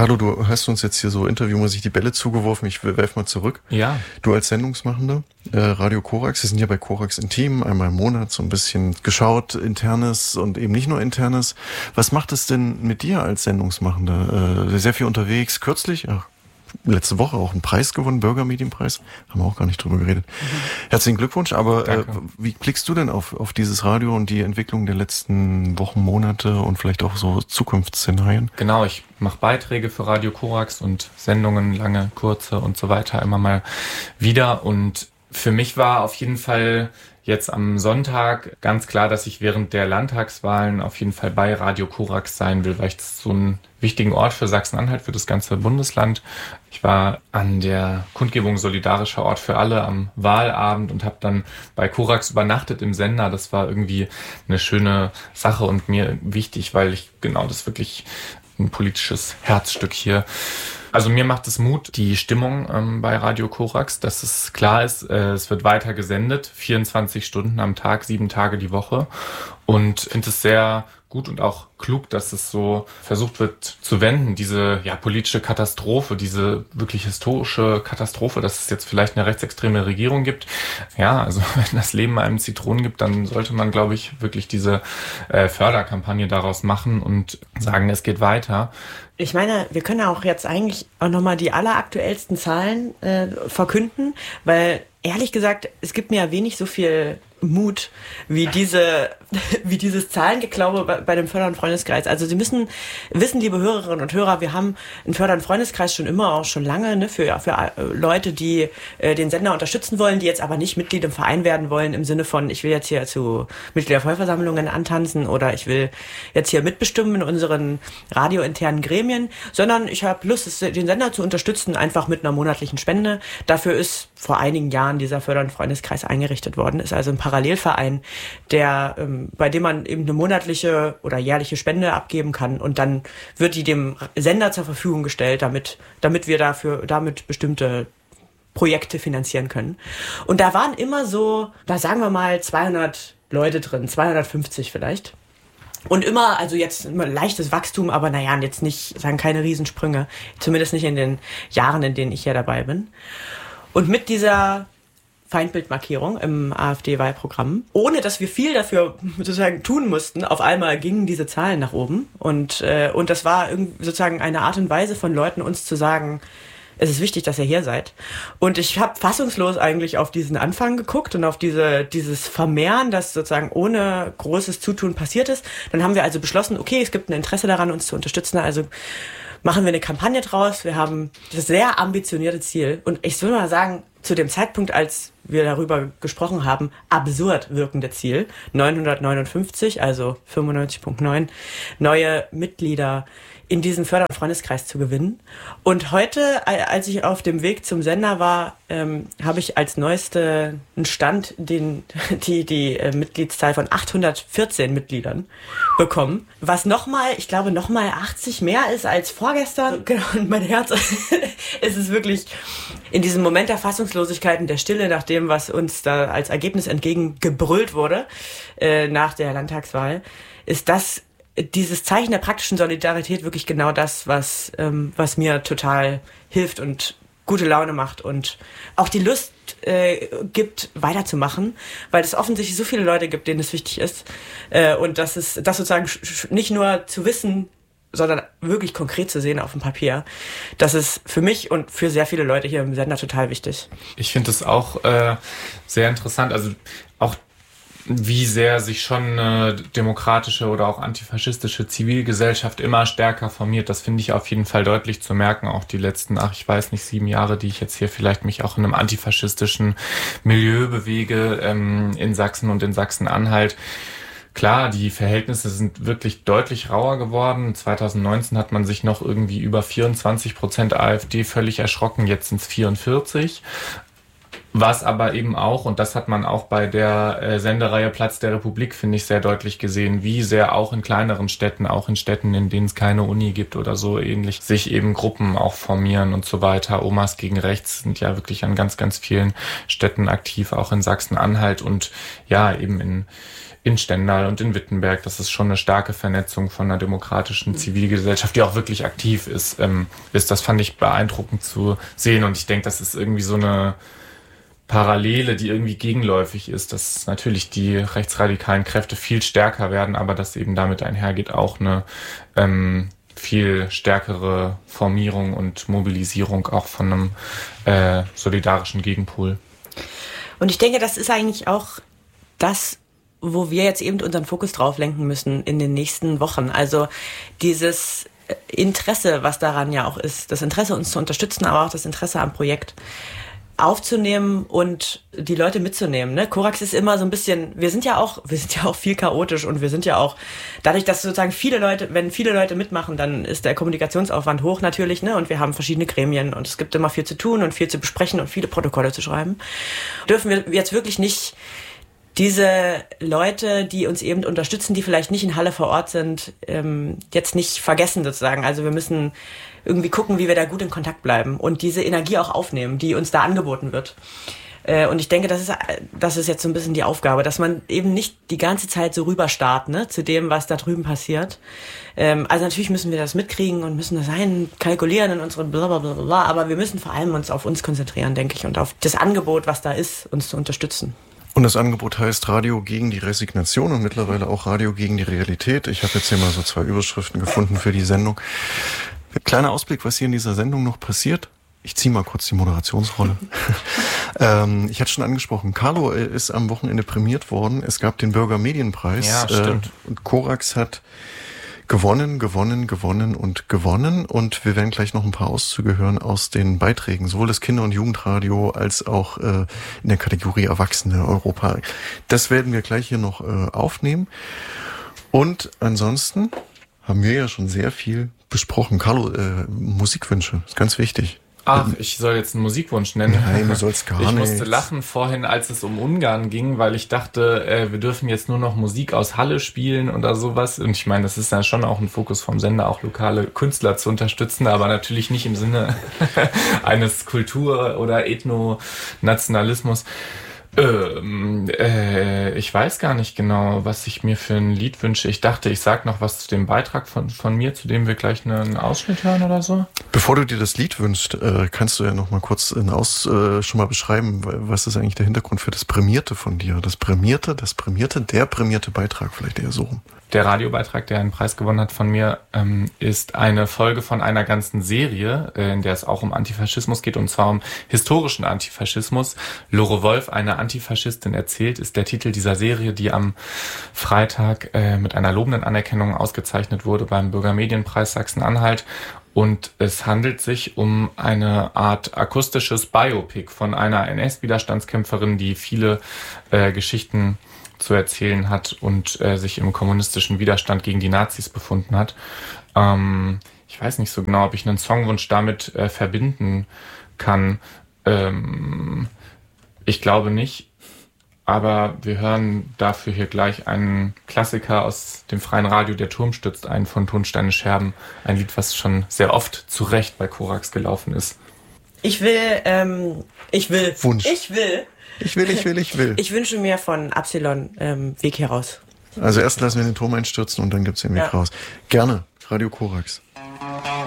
Carlo, du hast uns jetzt hier so interviewmäßig die Bälle zugeworfen. Ich werfe mal zurück. Ja. Du als Sendungsmachender, Radio Korax, wir sind ja bei Korax Intim, einmal im Monat so ein bisschen geschaut, Internes und eben nicht nur Internes. Was macht es denn mit dir als Sendungsmachender? Sehr viel unterwegs, kürzlich, letzte Woche auch einen Preis gewonnen, Bürgermedienpreis, haben wir auch gar nicht drüber geredet. Herzlichen Glückwunsch, aber wie blickst du denn auf dieses Radio und die Entwicklung der letzten Wochen, Monate und vielleicht auch so Zukunftsszenarien? Genau, ich mache Beiträge für Radio Korax und Sendungen, lange, kurze und so weiter, immer mal wieder. Und für mich war auf jeden Fall jetzt am Sonntag ganz klar, dass ich während der Landtagswahlen auf jeden Fall bei Radio Korax sein will, weil ich das so einen wichtigen Ort für Sachsen-Anhalt, für das ganze Bundesland. Ich war an der Kundgebung Solidarischer Ort für alle am Wahlabend und habe dann bei Korax übernachtet im Sender. Das war irgendwie eine schöne Sache und mir wichtig, weil ich genau das wirklich ein politisches Herzstück hier. Also mir macht es Mut, die Stimmung bei Radio Korax, dass es klar ist, es wird weiter gesendet, 24 Stunden am Tag, 7 Tage die Woche, und finde es sehr gut und auch klug, dass es so versucht wird zu wenden, diese politische Katastrophe, diese wirklich historische Katastrophe, dass es jetzt vielleicht eine rechtsextreme Regierung gibt. Ja, also wenn das Leben einem Zitronen gibt, dann sollte man, glaube ich, wirklich diese Förderkampagne daraus machen und sagen, es geht weiter. Ich meine, wir können auch jetzt eigentlich auch nochmal die alleraktuellsten Zahlen verkünden, weil ehrlich gesagt, es gibt mir ja wenig so viel Mut wie dieses Zahlengeklaube bei dem Förder- und Freundeskreis. Also Sie müssen wissen, liebe Hörerinnen und Hörer, wir haben einen Förder- und Freundeskreis schon lange, ne, für Leute, die den Sender unterstützen wollen, die jetzt aber nicht Mitglied im Verein werden wollen, im Sinne von, ich will jetzt hier zu Mitgliedervollversammlungen antanzen oder ich will jetzt hier mitbestimmen in unseren radiointernen Gremien, sondern ich habe Lust, den Sender zu unterstützen, einfach mit einer monatlichen Spende. Dafür ist vor einigen Jahren dieser Förder- und Freundeskreis eingerichtet worden, ist also ein Parallelverein, bei dem man eben eine monatliche oder jährliche Spende abgeben kann und dann wird die dem Sender zur Verfügung gestellt, damit wir damit bestimmte Projekte finanzieren können. Und da waren immer so, da sagen wir mal 200 Leute drin, 250 vielleicht. Und immer, also jetzt immer leichtes Wachstum, aber naja, jetzt nicht, sagen keine Riesensprünge, zumindest nicht in den Jahren, in denen ich hier dabei bin. Und mit dieser Feindbildmarkierung im AfD-Wahlprogramm, ohne dass wir viel dafür sozusagen tun mussten, auf einmal gingen diese Zahlen nach oben. Und das war sozusagen eine Art und Weise von Leuten, uns zu sagen, es ist wichtig, dass ihr hier seid. Und ich habe fassungslos eigentlich auf diesen Anfang geguckt und auf dieses Vermehren, das sozusagen ohne großes Zutun passiert ist. Dann haben wir also beschlossen, okay, es gibt ein Interesse daran, uns zu unterstützen, also machen wir eine Kampagne draus. Wir haben das sehr ambitionierte Ziel. Und ich will mal sagen, zu dem Zeitpunkt, als wir darüber gesprochen haben, absurd wirkende Ziel. 959, also 95,9 neue Mitglieder in diesen Förder- und Freundeskreis zu gewinnen. Und heute, als ich auf dem Weg zum Sender war, habe ich als neueste einen Stand, die Mitgliedszahl von 814 Mitgliedern bekommen. Was ich glaube, nochmal 80 mehr ist als vorgestern. Genau, und mein Herz, es ist wirklich in diesem Moment der Fassungslosigkeit und der Stille nach dem, was uns da als Ergebnis entgegengebrüllt wurde, nach der Landtagswahl, ist dieses Zeichen der praktischen Solidarität wirklich genau das, was mir total hilft und gute Laune macht und auch die Lust gibt, weiterzumachen, weil es offensichtlich so viele Leute gibt, denen es wichtig ist. Und das sozusagen nicht nur zu wissen, sondern wirklich konkret zu sehen auf dem Papier. Das ist für mich und für sehr viele Leute hier im Sender total wichtig. Ich finde es auch sehr interessant, also auch wie sehr sich schon eine demokratische oder auch antifaschistische Zivilgesellschaft immer stärker formiert. Das finde ich auf jeden Fall deutlich zu merken. Auch die letzten, 7 Jahre, die ich jetzt hier vielleicht mich auch in einem antifaschistischen Milieu bewege, in Sachsen und in Sachsen-Anhalt. Klar, die Verhältnisse sind wirklich deutlich rauer geworden. 2019 hat man sich noch irgendwie über 24% AfD völlig erschrocken. Jetzt sind es 44%. Was aber eben auch, und das hat man auch bei der Sendereihe Platz der Republik, finde ich, sehr deutlich gesehen, wie sehr auch in kleineren Städten, auch in Städten, in denen es keine Uni gibt oder so ähnlich, sich eben Gruppen auch formieren und so weiter. Omas gegen Rechts sind ja wirklich an ganz, ganz vielen Städten aktiv, auch in Sachsen-Anhalt und ja, eben in Stendal und in Wittenberg. Das ist schon eine starke Vernetzung von einer demokratischen Zivilgesellschaft, die auch wirklich aktiv ist. Das fand ich beeindruckend zu sehen. Und ich denke, das ist irgendwie so eine Parallele, die irgendwie gegenläufig ist, dass natürlich die rechtsradikalen Kräfte viel stärker werden, aber dass eben damit einhergeht auch eine viel stärkere Formierung und Mobilisierung auch von einem solidarischen Gegenpol. Und ich denke, das ist eigentlich auch das, wo wir jetzt eben unseren Fokus drauf lenken müssen in den nächsten Wochen. Also dieses Interesse, was daran ja auch ist, das Interesse, uns zu unterstützen, aber auch das Interesse am Projekt aufzunehmen und die Leute mitzunehmen. Ne? Korax ist immer so ein bisschen, wir sind ja auch viel chaotisch und wir sind ja auch, dadurch, dass sozusagen wenn viele Leute mitmachen, dann ist der Kommunikationsaufwand hoch natürlich, ne? Und wir haben verschiedene Gremien und es gibt immer viel zu tun und viel zu besprechen und viele Protokolle zu schreiben. Dürfen wir jetzt wirklich nicht diese Leute, die uns eben unterstützen, die vielleicht nicht in Halle vor Ort sind, jetzt nicht vergessen sozusagen. Also wir müssen irgendwie gucken, wie wir da gut in Kontakt bleiben und diese Energie auch aufnehmen, die uns da angeboten wird. Und ich denke, das ist jetzt so ein bisschen die Aufgabe, dass man eben nicht die ganze Zeit so rüberstarrt, ne, zu dem, was da drüben passiert. Also natürlich müssen wir das mitkriegen und müssen das kalkulieren in unseren blablabla, aber wir müssen vor allem uns auf uns konzentrieren, denke ich, und auf das Angebot, was da ist, uns zu unterstützen. Und das Angebot heißt Radio gegen die Resignation und mittlerweile auch Radio gegen die Realität. Ich habe jetzt hier mal so 2 Überschriften gefunden für die Sendung. Kleiner Ausblick, was hier in dieser Sendung noch passiert. Ich ziehe mal kurz die Moderationsrolle. Ich hatte schon angesprochen, Carlo ist am Wochenende prämiert worden. Es gab den Bürgermedienpreis. Ja, stimmt. Und Korax hat gewonnen. Und wir werden gleich noch ein paar Auszüge hören aus den Beiträgen, sowohl das Kinder- und Jugendradio als auch in der Kategorie Erwachsene Europa. Das werden wir gleich hier noch aufnehmen. Und ansonsten haben wir ja schon sehr viel besprochen. Carlo, Musikwünsche, ist ganz wichtig. Ach, ich soll jetzt einen Musikwunsch nennen. Nein, du sollst gar nicht. Ich musste lachen vorhin, als es um Ungarn ging, weil ich dachte, wir dürfen jetzt nur noch Musik aus Halle spielen oder sowas. Und ich meine, das ist ja schon auch ein Fokus vom Sender, auch lokale Künstler zu unterstützen, aber natürlich nicht im Sinne eines Kultur- oder Ethnonationalismus. Ich weiß gar nicht genau, was ich mir für ein Lied wünsche. Ich dachte, ich sag noch was zu dem Beitrag von mir, zu dem wir gleich einen Ausschnitt hören oder so. Bevor du dir das Lied wünschst, kannst du ja noch mal kurz schon mal beschreiben, was ist eigentlich der Hintergrund für das Prämierte von dir? Der prämierte Beitrag vielleicht eher so rum. Der Radiobeitrag, der einen Preis gewonnen hat von mir, ist eine Folge von einer ganzen Serie, in der es auch um Antifaschismus geht, und zwar um historischen Antifaschismus. Lore Wolf, eine Antifaschistin erzählt, ist der Titel dieser Serie, die am Freitag mit einer lobenden Anerkennung ausgezeichnet wurde beim Bürgermedienpreis Sachsen-Anhalt. Und es handelt sich um eine Art akustisches Biopic von einer NS-Widerstandskämpferin, die viele Geschichten zu erzählen hat und sich im kommunistischen Widerstand gegen die Nazis befunden hat. Ich weiß nicht so genau, ob ich einen Songwunsch damit verbinden kann. Ich glaube nicht, aber wir hören dafür hier gleich einen Klassiker aus dem freien Radio, Der Turm stürzt ein, von Tonsteine Scherben. Ein Lied, was schon sehr oft zu Recht bei Korax gelaufen ist. Ich will. Wunsch. Ich will. Ich wünsche mir von Absilon Weg heraus. Also erst lassen wir den Turm einstürzen und dann gibt's den Weg raus. Gerne, Radio Korax.